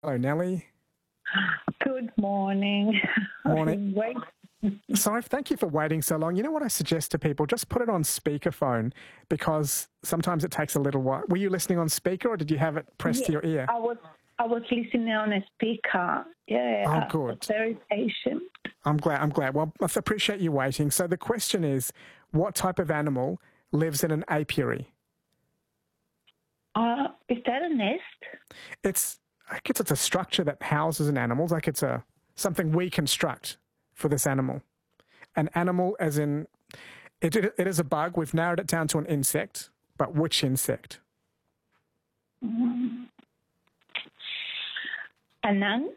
Hello, Nellie. Good morning. Morning. Wait. Sorry, thank you for waiting so long. You know what I suggest to people? Just put it on speakerphone because sometimes it takes a little while. Were you listening on speaker or did you have it pressed to your ear? I was listening on a speaker. Yeah. Oh, good. I was very patient. I'm glad. Well, I appreciate you waiting. So the question is, what type of animal lives in an apiary? Is that a nest? I guess it's a structure that houses an animal, like it's something we construct for this animal. An animal as in, it is a bug. We've narrowed it down to an insect, but which insect? An ant?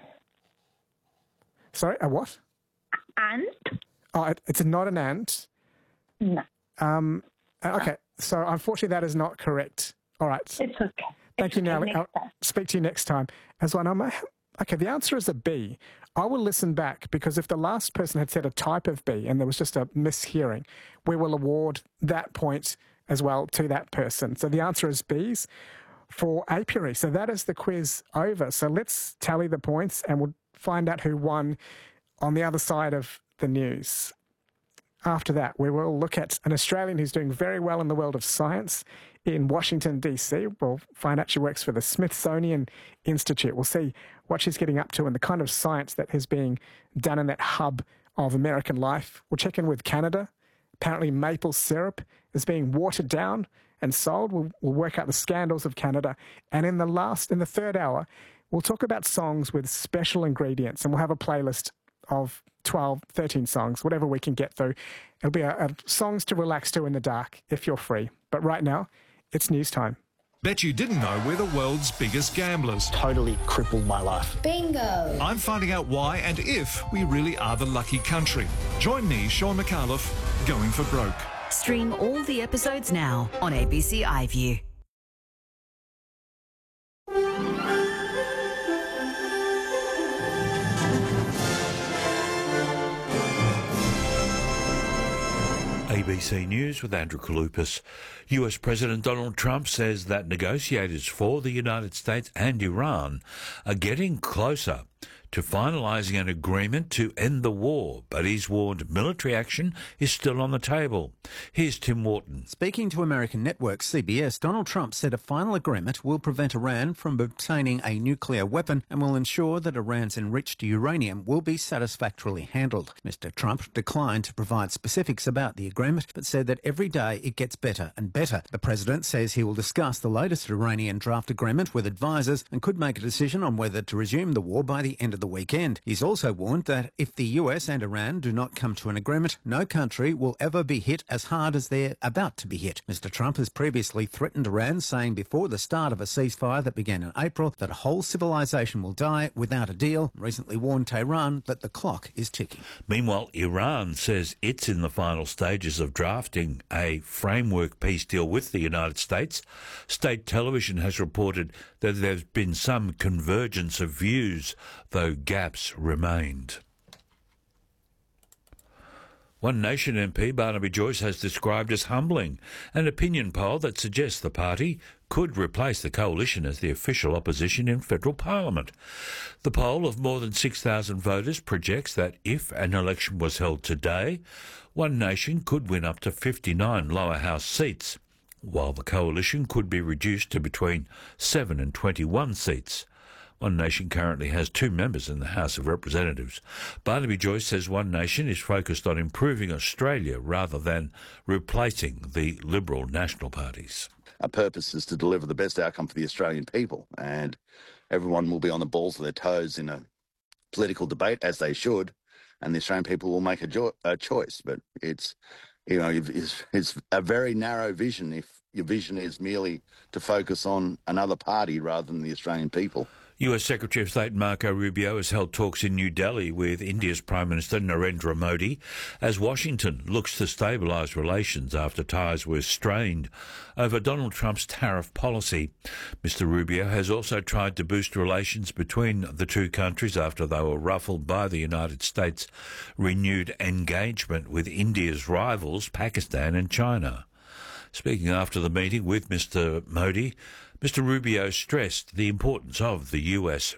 Sorry, a what? Ant? Oh, it's not an ant. No. Okay, so unfortunately that is not correct. All right. It's okay. Thank you, Nellie. I'll Time. speak to you next time. As well, okay, the answer is a bee. I will listen back because if the last person had said a type of bee and there was just a mishearing, we will award that point as well to that person. So the answer is bees for apiary. So that is the quiz over. So let's tally the points and we'll find out who won on the other side of the news. After that, we will look at an Australian who's doing very well in the world of science in Washington, D.C. We'll find out she works for the Smithsonian Institute. We'll see what she's getting up to and the kind of science that is being done in that hub of American life. We'll check in with Canada. Apparently maple syrup is being watered down and sold. We'll work out the scandals of Canada. And in the third hour, we'll talk about songs with special ingredients and we'll have a playlist of 12, 13 songs, whatever we can get through. It'll be a songs to relax to in the dark if you're free. But right now, it's news time. Bet you didn't know we're the world's biggest gamblers. Totally crippled my life. Bingo! I'm finding out why and if we really are the lucky country. Join me, Sean McAuliffe, going for broke. Stream all the episodes now on ABC iView. ABC News with Andrew Kaloupas. US President Donald Trump says that negotiators for the United States and Iran are getting closer to finalising an agreement to end the war, but he's warned military action is still on the table. Here's Tim Wharton. Speaking to American network CBS, Donald Trump said a final agreement will prevent Iran from obtaining a nuclear weapon and will ensure that Iran's enriched uranium will be satisfactorily handled. Mr. Trump declined to provide specifics about the agreement, but said that every day it gets better and better. The president says he will discuss the latest Iranian draft agreement with advisers and could make a decision on whether to resume the war by the end of the weekend. He's also warned that if the US and Iran do not come to an agreement, no country will ever be hit as hard as they're about to be hit. Mr. Trump has previously threatened Iran, saying before the start of a ceasefire that began in April that a whole civilization will die without a deal. Recently warned Tehran that the clock is ticking. Meanwhile, Iran says it's in the final stages of drafting a framework peace deal with the United States. State television has reported that there's been some convergence of views, though gaps remained. One Nation MP Barnaby Joyce has described as humbling an opinion poll that suggests the party could replace the coalition as the official opposition in federal parliament. The poll of more than 6,000 voters projects that if an election was held today, One Nation could win up to 59 lower house seats, while the coalition could be reduced to between 7 and 21 seats. One Nation currently has 2 members in the House of Representatives. Barnaby Joyce says One Nation is focused on improving Australia rather than replacing the Liberal national parties. Our purpose is to deliver the best outcome for the Australian people, and everyone will be on the balls of their toes in a political debate, as they should, and the Australian people will make a choice. But it's a very narrow vision if your vision is merely to focus on another party rather than the Australian people. US Secretary of State Marco Rubio has held talks in New Delhi with India's Prime Minister Narendra Modi as Washington looks to stabilise relations after ties were strained over Donald Trump's tariff policy. Mr Rubio has also tried to boost relations between the two countries after they were ruffled by the United States' renewed engagement with India's rivals Pakistan and China. Speaking after the meeting with Mr Modi, Mr Rubio stressed the importance of the US